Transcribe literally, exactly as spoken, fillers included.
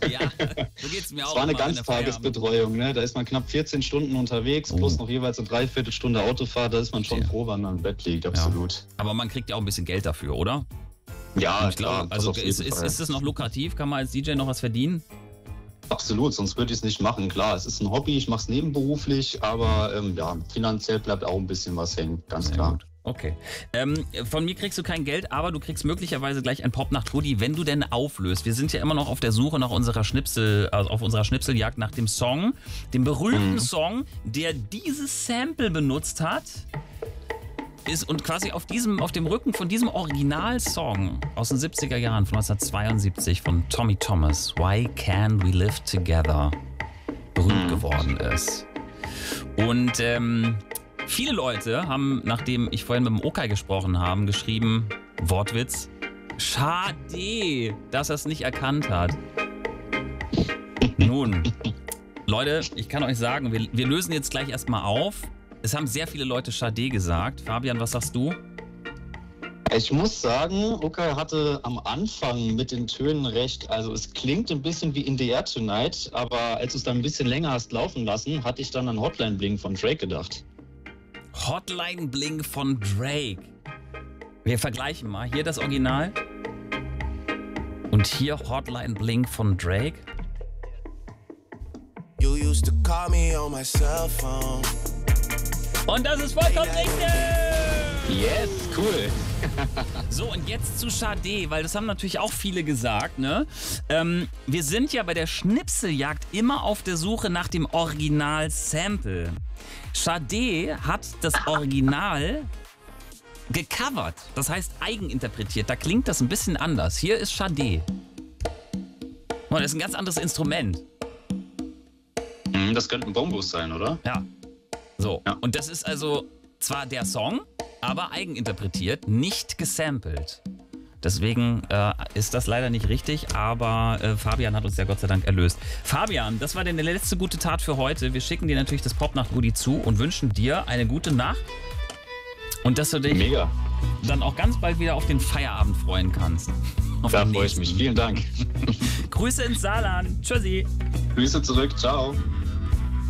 Ja, so geht's mir auch. Es war eine immer, wenn der Feierabend- Ganztagesbetreuung, ne? Da ist man knapp vierzehn Stunden unterwegs, Oh. plus noch jeweils eine Dreiviertelstunde Autofahrt. Da ist man schon Verstehe. froh, wenn man im Bett liegt, absolut. Aber man kriegt ja auch ein bisschen Geld dafür, oder? Ja, Ich klar. glaube, also das auf ist, jeden ist, Fall. ist das noch lukrativ? Kann man als D J noch was verdienen? Absolut, sonst würde ich es nicht machen. Klar, es ist ein Hobby, ich mache es nebenberuflich, aber ähm, ja, finanziell bleibt auch ein bisschen was hängen, ganz Sehr klar. gut. Okay. Ähm, von mir kriegst du kein Geld, aber du kriegst möglicherweise gleich ein Popnacht-Hoodie, wenn du denn auflöst. Wir sind ja immer noch auf der Suche nach unserer Schnipsel, also auf unserer Schnipseljagd nach dem Song, dem berühmten Mhm. Song, der dieses Sample benutzt hat. Ist und quasi auf diesem, auf dem Rücken von diesem Originalsong aus den siebziger Jahren von neunzehnhundertzweiundsiebzig von Tommy Thomas, Why Can't We Live Together, berühmt geworden ist. Und ähm, viele Leute haben, nachdem ich vorhin mit dem Okay gesprochen habe, geschrieben, Wortwitz, schade, dass er es nicht erkannt hat. Nun, Leute, ich kann euch sagen, wir, wir lösen jetzt gleich erstmal auf. Es haben sehr viele Leute Schade gesagt. Fabian, was sagst du? Ich muss sagen, Okay hatte am Anfang mit den Tönen recht. Also es klingt ein bisschen wie In the Air Tonight, aber als du es dann ein bisschen länger hast laufen lassen, hatte ich dann an Hotline Bling von Drake gedacht. Hotline Bling von Drake. Wir vergleichen mal. Hier das Original. Und hier Hotline Bling von Drake. You used to call me on my cell phone. Und das ist vollkommen richtig! Yes, cool. So, und jetzt zu Schade, weil das haben natürlich auch viele gesagt, ne? Ähm, wir sind ja bei der Schnipseljagd immer auf der Suche nach dem Original-Sample. Schade hat das Original gecovert, das heißt eigeninterpretiert. Da klingt das ein bisschen anders. Hier ist Schade. Oh, das ist ein ganz anderes Instrument. Hm, Das könnte ein Bombus sein, oder? Ja. So, Ja. und das ist also zwar der Song, aber eigeninterpretiert, nicht gesampelt. Deswegen äh, ist das leider nicht richtig, aber äh, Fabian hat uns ja Gott sei Dank erlöst. Fabian, das war denn die letzte gute Tat für heute. Wir schicken dir natürlich das Popnacht-Goodie zu und wünschen dir eine gute Nacht und dass du dich Mega. dann auch ganz bald wieder auf den Feierabend freuen kannst. Auf Da den freue ich nächsten. mich. Vielen Dank. Grüße ins Saarland. Tschüssi. Grüße zurück. Ciao.